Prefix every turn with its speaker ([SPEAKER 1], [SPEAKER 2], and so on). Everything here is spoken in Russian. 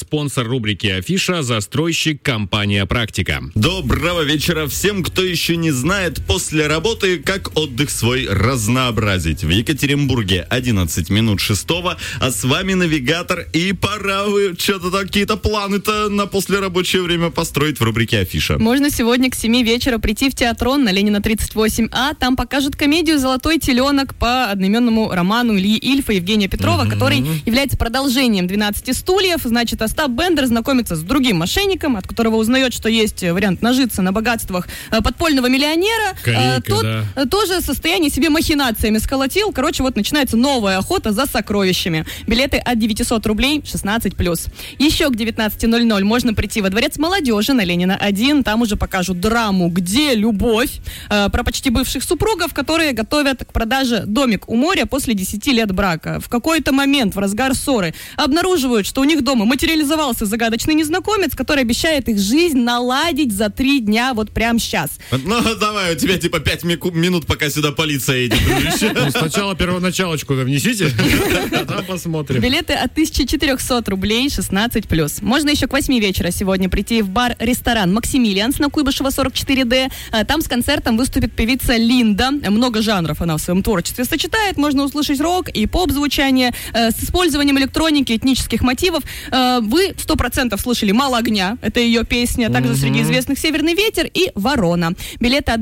[SPEAKER 1] Спонсор рубрики «Афиша» — застройщик компания «Практика».
[SPEAKER 2] Доброго вечера всем, кто еще не знает после работы, как отдых свой разнообразить. В Екатеринбурге 11 минут 6, а с вами навигатор, и пора вы что-то какие-то планы-то на послерабочее время построить в рубрике «Афиша».
[SPEAKER 3] Можно сегодня к 7 вечера прийти в Театрон на Ленина 38А. Там покажут комедию «Золотой теленок» по одноименному роману Ильи Ильфа и Евгения Петрова, который является продолжением «12 стульев». Значит, Остап Бендер знакомится с другим мошенником, от которого узнает, что есть вариант нажиться на богатствах подпольного миллионера. Тот тоже состояние себе махинациями сколотил. Короче, вот начинается новая охота за сокровищами. Билеты от 900 рублей, 16+. Еще к 19:00 можно прийти во Дворец молодежи на Ленина 1. Там уже покажут драму «Где любовь?» про почти бывших супругов, которые готовят к продаже домик у моря после 10 лет брака. В какой-то момент, в разгар ссоры, обнаруживают, что у них дома материализовался загадочный незнакомец, который обещает их жизнь наладить за 3 дня, вот прямо сейчас.
[SPEAKER 2] Ну, давай, у тебя 5 минут, пока сюда полиция едет.
[SPEAKER 1] Сначала первоначалочку-то внесите, а там посмотрим.
[SPEAKER 3] Билеты от 1400 рублей, 16+. Можно еще к 8 вечера сегодня прийти в бар-ресторан «Максимилианс» на Куйбышева 44D. Там с концертом выступит певица Линда. Много жанров она в своем творчестве сочетает. Можно услышать рок и поп-звучание с использованием электроники, этнических мотивов. Вы 100% слышали «Мало огня». Это ее песня. Также среди известных «Северный ветер» и «Ворона». Билеты от